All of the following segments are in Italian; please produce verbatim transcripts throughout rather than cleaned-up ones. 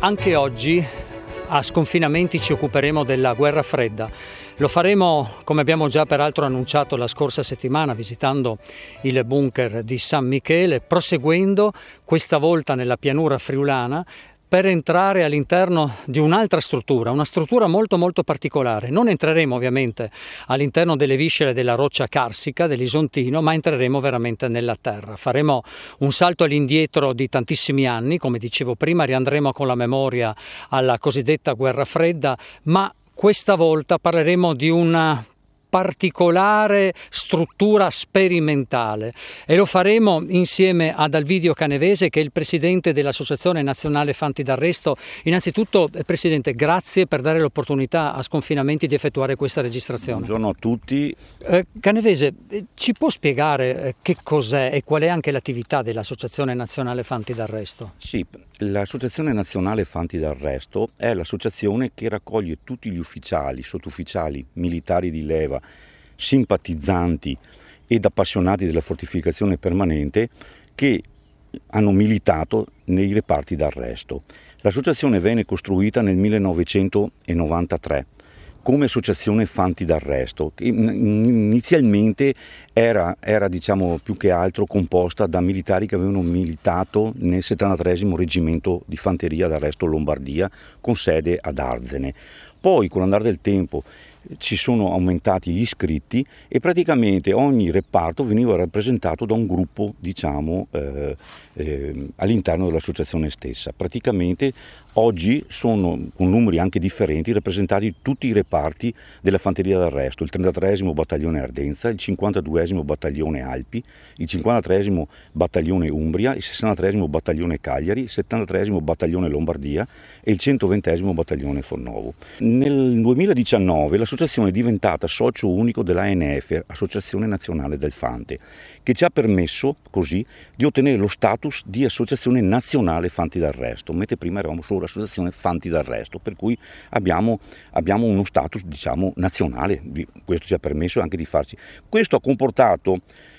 Anche oggi a Sconfinamenti ci occuperemo della guerra fredda. Lo faremo, come abbiamo già peraltro annunciato la scorsa settimana, visitando il bunker di San Michele, proseguendo questa volta nella pianura friulana per entrare all'interno di un'altra struttura, una struttura molto molto particolare. Non entreremo ovviamente all'interno delle viscere della roccia carsica dell'Isontino, ma entreremo veramente nella terra. Faremo un salto all'indietro di tantissimi anni, come dicevo prima, riandremo con la memoria alla cosiddetta guerra fredda, ma questa volta parleremo di una particolare struttura sperimentale e lo faremo insieme ad Alvidio Canevese, che è il presidente dell'Associazione Nazionale Fanti d'Arresto. Innanzitutto, Presidente, grazie per dare l'opportunità a Sconfinamenti di effettuare questa registrazione. Buongiorno a tutti. Eh, Canevese, ci può spiegare eh, che cos'è e qual è anche l'attività dell'Associazione Nazionale Fanti d'Arresto? Sì, l'Associazione Nazionale Fanti d'Arresto è l'associazione che raccoglie tutti gli ufficiali, sottufficiali, militari di leva, simpatizzanti ed appassionati della fortificazione permanente che hanno militato nei reparti d'arresto. L'associazione venne costruita nel millenovecentonovantatré come associazione Fanti d'Arresto, che inizialmente era, era diciamo, più che altro composta da militari che avevano militato nel settantatreesimo Reggimento di Fanteria d'Arresto Lombardia, con sede ad Arzene. Poi, con l'andare del tempo, ci sono aumentati gli iscritti e praticamente ogni reparto veniva rappresentato da un gruppo, diciamo, eh, eh, all'interno dell'associazione stessa. Praticamente oggi sono, con numeri anche differenti, rappresentati tutti i reparti della Fanteria d'Arresto: il trentatreesimo Battaglione Ardenza, il cinquantaduesimo Battaglione Alpi, il cinquantatreesimo Battaglione Umbria, il sessantatreesimo Battaglione Cagliari, il settantatreesimo Battaglione Lombardia e il centoventesimo Battaglione Fornovo. Nel duemiladiciannove l'associazione è diventata socio unico dell'A N F, Associazione Nazionale del Fante, che ci ha permesso così di ottenere lo status di Associazione Nazionale Fanti d'Arresto, mentre prima eravamo solo Associazione Fanti d'Arresto, per cui abbiamo, abbiamo uno status, diciamo, nazionale. Questo ci ha permesso anche di farci. Questo ha comportato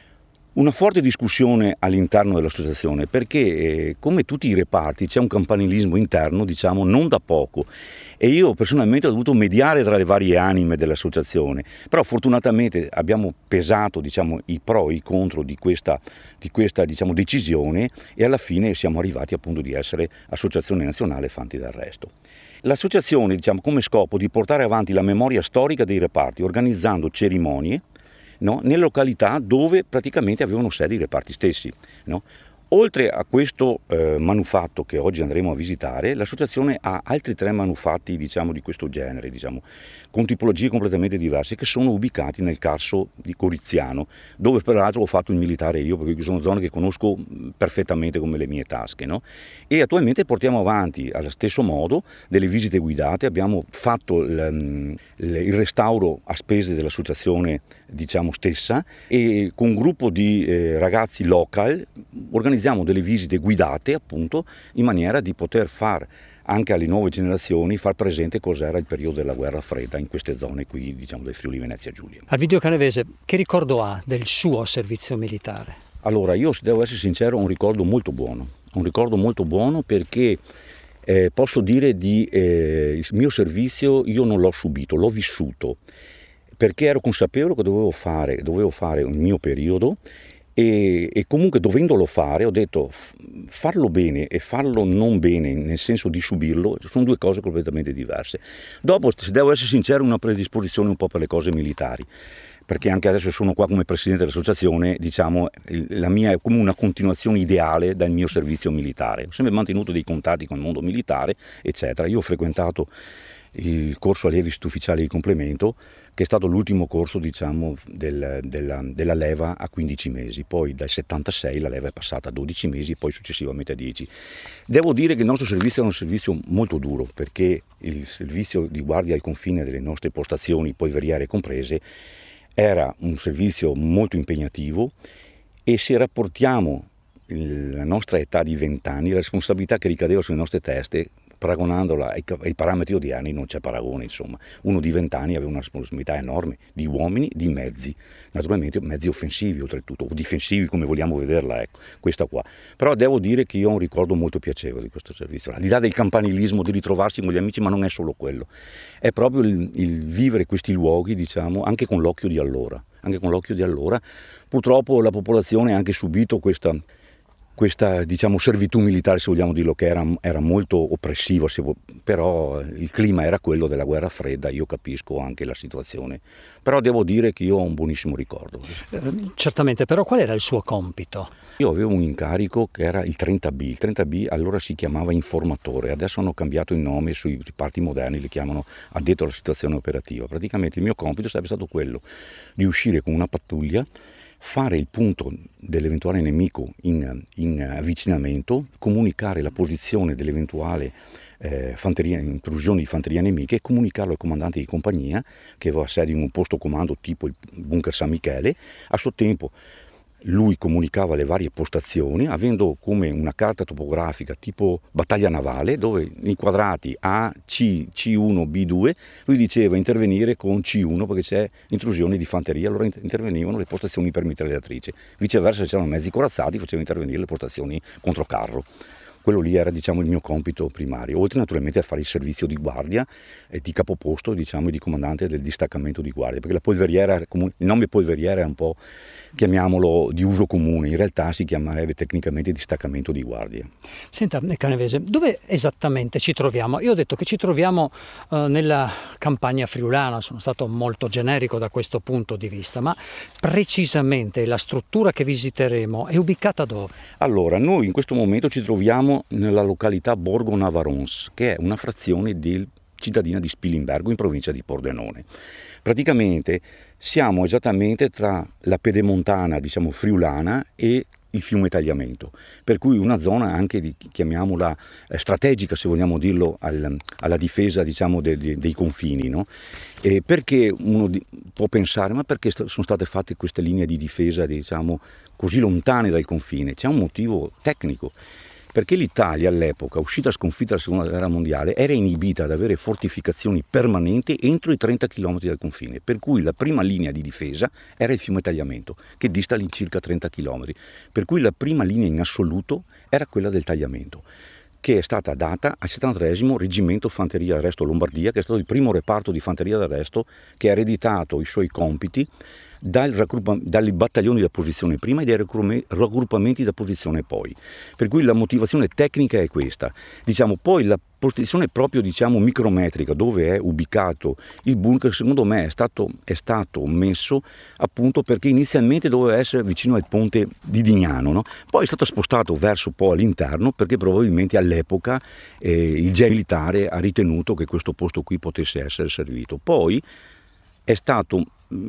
una forte discussione all'interno dell'associazione, perché eh, come tutti i reparti c'è un campanilismo interno, diciamo, non da poco, e io personalmente ho dovuto mediare tra le varie anime dell'associazione, però fortunatamente abbiamo pesato, diciamo, i pro e i contro di questa, di questa diciamo, decisione, e alla fine siamo arrivati appunto di essere Associazione Nazionale Fanti d'Arresto. L'associazione, diciamo, come scopo di portare avanti la memoria storica dei reparti, organizzando cerimonie, no, nelle località dove praticamente avevano sede i reparti stessi, no? Oltre a questo eh, manufatto che oggi andremo a visitare, l'associazione ha altri tre manufatti, diciamo, di questo genere, diciamo, con tipologie completamente diverse, che sono ubicati nel Carso di Coriziano, dove peraltro ho fatto il militare io, perché sono zone che conosco perfettamente come le mie tasche, no? E attualmente portiamo avanti allo stesso modo delle visite guidate. Abbiamo fatto il, il restauro a spese dell'associazione, diciamo, stessa, e con un gruppo di eh, ragazzi local organizziamo delle visite guidate, appunto, in maniera di poter far anche alle nuove generazioni far presente cos'era il periodo della guerra fredda in queste zone qui, diciamo, del Friuli Venezia Giulia. Alvidio Canevese, che ricordo ha del suo servizio militare? Allora, io, se devo essere sincero, ho un ricordo molto buono, un ricordo molto buono perché eh, posso dire di eh, il mio servizio io non l'ho subito, l'ho vissuto, perché ero consapevole che dovevo fare, dovevo fare il mio periodo. E, e comunque, dovendolo fare, ho detto farlo bene e farlo non bene, nel senso di subirlo, sono due cose completamente diverse. Dopo, se devo essere sincero, una predisposizione un po' per le cose militari, perché anche adesso sono qua come presidente dell'associazione, diciamo, la mia è come una continuazione ideale dal mio servizio militare. Ho sempre mantenuto dei contatti con il mondo militare, eccetera. Io ho frequentato il corso allievi sottufficiali di complemento, che è stato l'ultimo corso, diciamo, del, della, della leva a quindici mesi, poi dal settantasei la leva è passata a dodici mesi e poi successivamente a dieci. Devo dire che il nostro servizio era un servizio molto duro, perché il servizio di guardia al confine delle nostre postazioni, poi verriere comprese, era un servizio molto impegnativo, e se rapportiamo il, la nostra età di vent'anni, la responsabilità che ricadeva sulle nostre teste, paragonandola ai, ai parametri odierni, non c'è paragone, insomma. Uno di vent'anni aveva una responsabilità enorme di uomini, di mezzi, naturalmente mezzi offensivi oltretutto, o difensivi come vogliamo vederla, ecco, questa qua. Però devo dire che io ho un ricordo molto piacevole di questo servizio, al di là del campanilismo, di ritrovarsi con gli amici, ma non è solo quello, è proprio il, il vivere questi luoghi, diciamo, anche con l'occhio di allora. Anche con l'occhio di allora. Purtroppo la popolazione ha anche subito questa, questa diciamo, servitù militare, se vogliamo dirlo, che era, era molto oppressiva, però il clima era quello della guerra fredda, io capisco anche la situazione. Però devo dire che io ho un buonissimo ricordo. Eh, certamente, però qual era il suo compito? Io avevo un incarico che era il trenta B, il trenta B allora si chiamava informatore, adesso hanno cambiato il nome, sui parti moderni li chiamano addetto alla situazione operativa. Praticamente il mio compito sarebbe stato quello di uscire con una pattuglia, fare il punto dell'eventuale nemico in, in avvicinamento, comunicare la posizione dell'eventuale eh, fanteria, intrusione di fanteria nemiche e comunicarlo al comandante di compagnia che aveva sede in un posto comando tipo il bunker San Michele. A suo tempo lui comunicava le varie postazioni avendo come una carta topografica tipo battaglia navale dove nei quadrati A, C, C uno, B due lui diceva intervenire con C uno perché c'è intrusione di fanteria, allora intervenivano le postazioni per mitragliatrice, viceversa se c'erano mezzi corazzati faceva intervenire le postazioni contro carro. Quello lì era, diciamo, il mio compito primario, oltre naturalmente a fare il servizio di guardia e di capoposto, diciamo, e di comandante del distaccamento di guardia, perché la polveriera, il nome polveriera è un po', chiamiamolo, di uso comune, in realtà si chiamerebbe tecnicamente distaccamento di guardia. Senta, Canavese, dove esattamente ci troviamo? Io ho detto che ci troviamo eh, nella campagna friulana, sono stato molto generico da questo punto di vista, ma precisamente la struttura che visiteremo è ubicata dove? Allora, noi in questo momento ci troviamo nella località Borgo Navarons, che è una frazione del cittadina di Spilimbergo in provincia di Pordenone. Praticamente siamo esattamente tra la pedemontana, diciamo friulana, e il fiume Tagliamento, per cui una zona anche di, chiamiamola eh, strategica, se vogliamo dirlo, al, alla difesa, diciamo, de, de, dei confini, no? E perché uno di, può pensare, ma perché st- sono state fatte queste linee di difesa, diciamo, così lontane dal confine? C'è un motivo tecnico. Perché l'Italia all'epoca, uscita sconfitta dalla seconda guerra mondiale, era inibita ad avere fortificazioni permanenti entro i trenta chilometri dal confine, per cui la prima linea di difesa era il fiume Tagliamento, che dista lì circa trenta chilometri, per cui la prima linea in assoluto era quella del Tagliamento, che è stata data al settantesimo Reggimento Fanteria d'Arresto Lombardia, che è stato il primo reparto di fanteria d'arresto che ha ereditato i suoi compiti dal raggruppa, dai battaglioni da posizione prima e dai raggruppamenti da posizione poi. Per cui la motivazione tecnica è questa. Diciamo, poi la posizione proprio, diciamo, micrometrica dove è ubicato il bunker, secondo me è stato, è stato messo appunto perché inizialmente doveva essere vicino al ponte di Dignano, no? Poi è stato spostato verso poi all'interno perché probabilmente all'epoca eh, il genio militare ha ritenuto che questo posto qui potesse essere servito. Poi è stato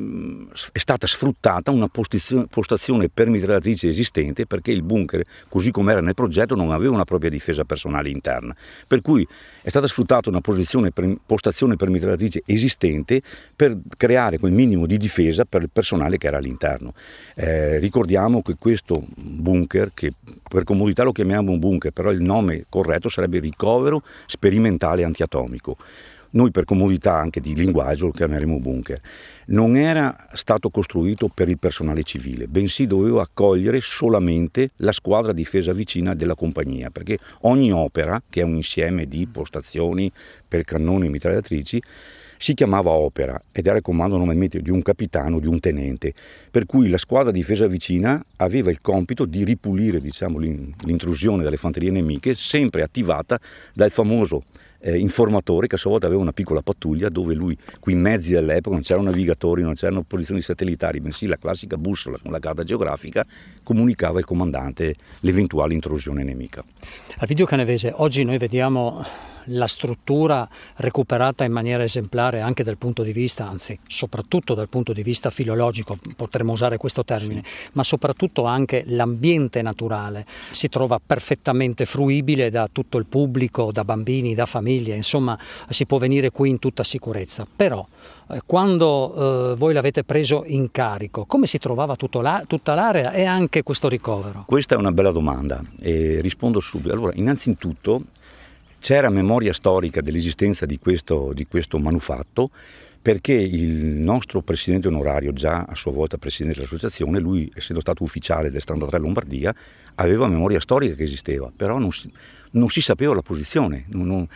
è stata sfruttata una postazione per mitragliatrice esistente perché il bunker, così come era nel progetto, non aveva una propria difesa personale interna, per cui è stata sfruttata una posizione per, postazione per mitragliatrice esistente per creare quel minimo di difesa per il personale che era all'interno. Eh, ricordiamo che questo bunker, che per comodità lo chiamiamo un bunker, però il nome corretto sarebbe ricovero sperimentale antiatomico. Noi per comodità anche di linguaggio lo chiameremo bunker. Non era stato costruito per il personale civile, bensì doveva accogliere solamente la squadra difesa vicina della compagnia, perché ogni opera, che è un insieme di postazioni per cannoni e mitragliatrici, si chiamava opera ed era il comando normalmente di un capitano o di un tenente, per cui la squadra difesa vicina aveva il compito di ripulire, diciamo, l'intrusione delle fanterie nemiche, sempre attivata dal famoso Eh, informatore che a sua volta aveva una piccola pattuglia dove lui, quei mezzi dell'epoca, non c'erano navigatori, non c'erano posizioni satellitari, bensì la classica bussola con la carta geografica, comunicava al comandante l'eventuale intrusione nemica. Alvidio Canavese, oggi noi vediamo la struttura recuperata in maniera esemplare anche dal punto di vista, anzi soprattutto dal punto di vista filologico, potremmo usare questo termine, sì. Ma soprattutto anche l'ambiente naturale si trova perfettamente fruibile da tutto il pubblico, da bambini, da famiglie, insomma si può venire qui in tutta sicurezza. Però eh, quando eh, voi l'avete preso in carico, come si trovava tutto la, tutta l'area e anche questo ricovero? Questa è una bella domanda e rispondo subito. Allora, innanzitutto c'era memoria storica dell'esistenza di questo, di questo manufatto, perché il nostro presidente onorario, già a sua volta presidente dell'associazione, lui essendo stato ufficiale del settantatré Lombardia, aveva memoria storica che esisteva, però non si, non si sapeva la posizione. Non, non,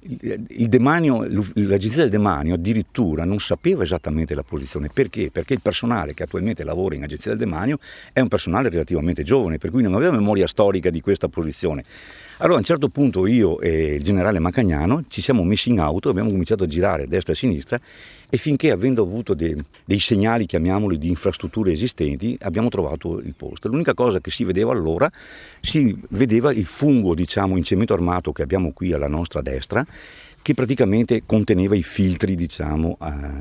il demanio, l'agenzia del demanio addirittura non sapeva esattamente la posizione. Perché? Perché il personale che attualmente lavora in agenzia del demanio è un personale relativamente giovane, per cui non aveva memoria storica di questa posizione. Allora a un certo punto io e il generale Macagnano ci siamo messi in auto, abbiamo cominciato a girare a destra e a sinistra e finché, avendo avuto dei, dei segnali, chiamiamoli, di infrastrutture esistenti, abbiamo trovato il posto. L'unica cosa che si vedeva allora, si vedeva il fungo, diciamo, in cemento armato che abbiamo qui alla nostra destra, che praticamente conteneva i filtri, diciamo,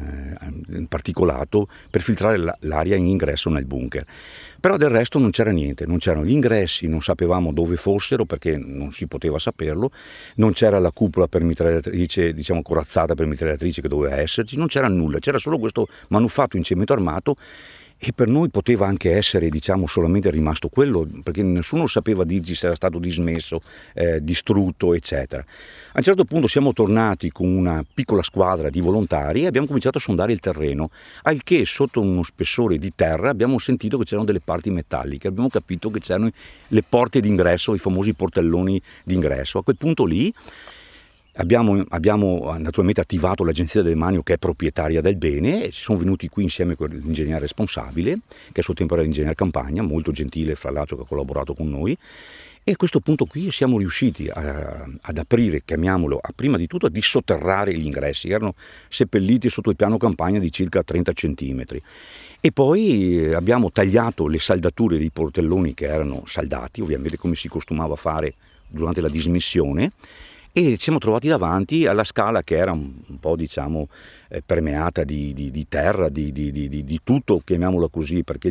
eh, particolato per filtrare l'aria in ingresso nel bunker. Però del resto non c'era niente, non c'erano gli ingressi, non sapevamo dove fossero perché non si poteva saperlo, non c'era la cupola per mitragliatrice, diciamo corazzata per mitragliatrice che doveva esserci, non c'era nulla, c'era solo questo manufatto in cemento armato. E per noi poteva anche essere, diciamo, solamente rimasto quello, perché nessuno sapeva dirci se era stato dismesso, eh, distrutto, eccetera. A un certo punto siamo tornati con una piccola squadra di volontari e abbiamo cominciato a sondare il terreno, al che sotto uno spessore di terra abbiamo sentito che c'erano delle parti metalliche, abbiamo capito che c'erano le porte d'ingresso, i famosi portelloni d'ingresso. A quel punto lì Abbiamo, abbiamo naturalmente attivato l'agenzia del demanio che è proprietaria del bene e sono venuti qui insieme con l'ingegnere responsabile, che a suo tempo era l'ingegnere Campagna, molto gentile fra l'altro, che ha collaborato con noi, e a questo punto qui siamo riusciti a, ad aprire, chiamiamolo, a, prima di tutto a dissotterrare gli ingressi, erano seppelliti sotto il piano campagna di circa trenta centimetri. E poi abbiamo tagliato le saldature dei portelloni che erano saldati, ovviamente come si costumava fare durante la dismissione, e ci siamo trovati davanti alla scala che era un, un po', diciamo, eh, permeata di, di, di terra, di, di, di, di tutto, chiamiamola così, perché il,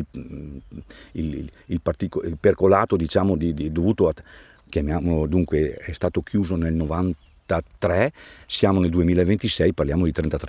il, il, partico, il percolato, diciamo, di, di, dovuto a, chiamiamolo dunque, è stato chiuso nel novantatré, siamo nel duemilaventisei, parliamo di trentatré